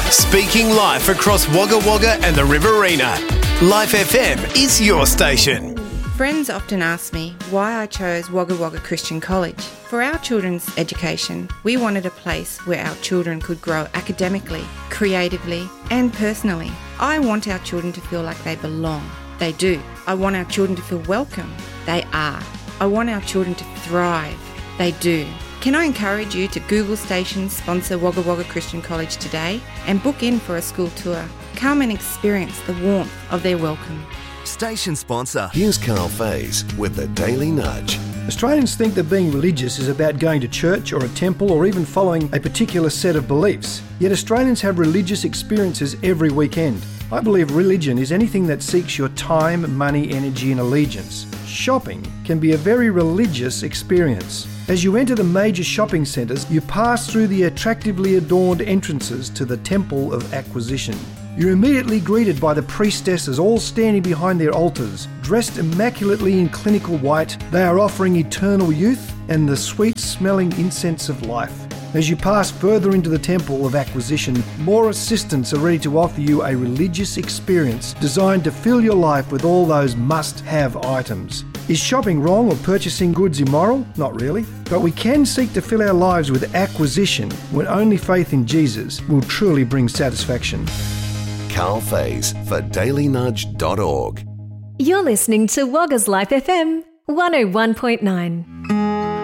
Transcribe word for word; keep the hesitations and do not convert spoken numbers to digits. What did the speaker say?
Speaking life across Wagga Wagga and the Riverina. Life F M is your station. Friends often ask me why I chose Wagga Wagga Christian College. For our children's education, we wanted a place where our children could grow academically, creatively, and personally. I want our children to feel like they belong. They do. I want our children to feel welcome. They are. I want our children to thrive. They do. Can I encourage you to Google Stations sponsor Wagga Wagga Christian College today and book in for a school tour? Come and experience the warmth of their welcome. Station sponsor. Here's Carl Faze with the Daily Nudge. Australians think that being religious is about going to church or a temple or even following a particular set of beliefs. Yet Australians have religious experiences every weekend. I believe religion is anything that seeks your time, money, energy and allegiance. Shopping can be a very religious experience. As you enter the major shopping centres, you pass through the attractively adorned entrances to the Temple of Acquisition. You're immediately greeted by the priestesses all standing behind their altars. Dressed immaculately in clinical white, they are offering eternal youth and the sweet-smelling incense of life. As you pass further into the Temple of Acquisition, more assistants are ready to offer you a religious experience designed to fill your life with all those must-have items. Is shopping wrong or purchasing goods immoral? Not really. But we can seek to fill our lives with acquisition when only faith in Jesus will truly bring satisfaction. Carl Faze for daily nudge dot org. You're listening to Wagga's Life F M one oh one point nine.